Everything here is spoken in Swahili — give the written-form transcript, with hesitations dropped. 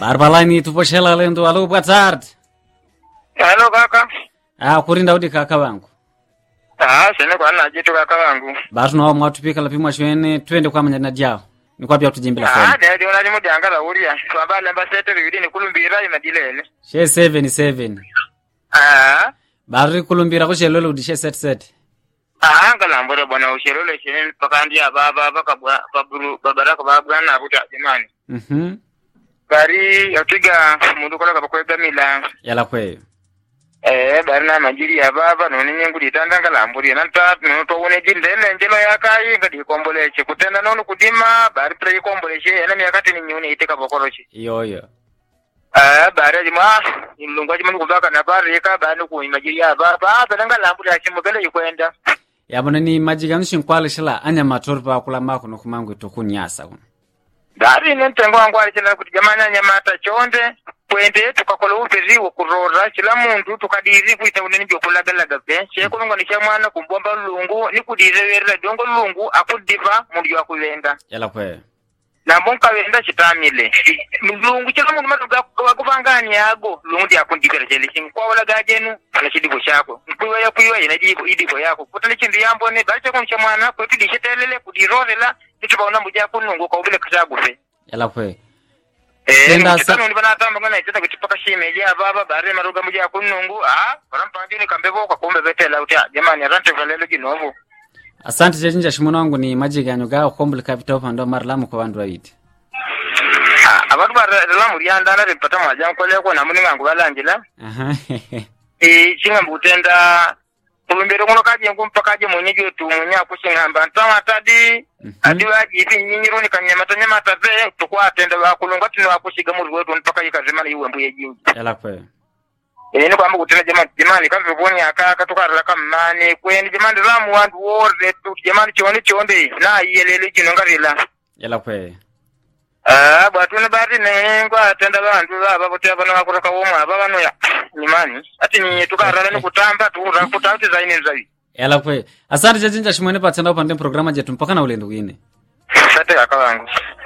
Barbalani tuposhela lendo alo bwatsart. Hello kaka. Kurinda udi kaka wangu. Sene kwa najitu kaka wangu. Basi no mwatupika lapimwa shwene twende kwa manyana jao. Ni kwa pia tujimbila phone. Ndio unali mudangala ulia. Twabala mbasete bibidi ni kulumbira imadilele. She 77. Bari kulumbira ko shelolo udi she set. Ngala mbona bwana ushelole shene pakandi ababa bakaburu babaraka babwana abuta jamani. Bari yatiga mundu kola kabakwega mila. Yala kwe. Bari na majiri ababa none nyengudi tandanga mburi nanta no to one jindele njelo yakai ngadi komboleche kutenda nono kudima bari pre komboleche ena myakati ni nyune iteka bokoroche. Yo. Bari jima ilunga jima kubaka na bari ka bani ku majiri ababa tandanga lamburi akimobele yikwenda. Yabona ni majiga nshinkwale shila anya matorpa kula mako no kumangu tokunyasa kuno. Dari nentengo wangu alichana kuti jamani nyamata chonde kwende tukakola upezi wokurora kila mundu tukadiri kuita uneni byo kulagalaga pe chekulunga ni chamwana kumbomba lungu ni kudirewera dongo lungu akudiva mundu yakulenga yala kwe na monka wenda chitamile lungu kila mundu matuga wakuvangani yago lungu ndi akundikira chele kwa wala gajenu ana chidigo chako kuiwa inaji idigo yako kutali chindi yambo ne bacha kwa chamwana kwetu dishetelele kudirorela nitubaona muja kunungu kwa ubile kasagu pe yala kwe Tenda sa no libana tamba ngana itata kutipaka shimeje ababa bare maruga muja kunungu barampandi ni kambebo kwa kumbe betela utia jamani arante valelo kinovo. Asante chenja shimono wangu ni majiga nyoga okombule capital pando marlamu kwa bandu wawiti. Abantu baralamu ryanda na ripata maja nkole ko namuni ngangu balanjila. Chinga mbutenda kulumbero kono kaje ngumpakaje mwenyeji wetu mwenye akushingamba ntama tadi adiwa jibi nyinyiro ni kanyamata ze tukwa atenda bakulunga tino akushiga muri wetu mpaka yikazimana iwe mbuye jingi yala kwe ni kwamba kutena jamani kazi boni akaka tukarala kamani kweni jamani ramu wandu worde tu jamani chonde na yelele kino ngarila yala kwe bwatuna bari nengo atenda bantu baba bote bana bakuraka woma baba no ya nimani ati ni tukarala ni kutamba tu kutauti zaini zaidi yala kwe asante chenja shimone patenda upande programa jetu mpaka na ulendo wine sante kaka wangu